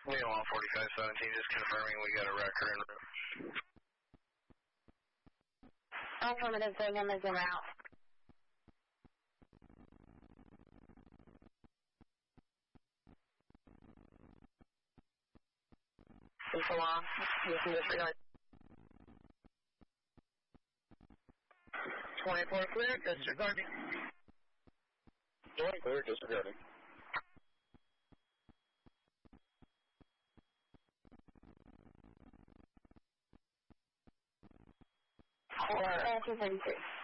Meanwhile, 4517, just confirming we got a wrecker en route. Affirmative, Bingham is en route. So long. You can disregard. 24 clear, disregarding. 20 clear, disregarding. For 232.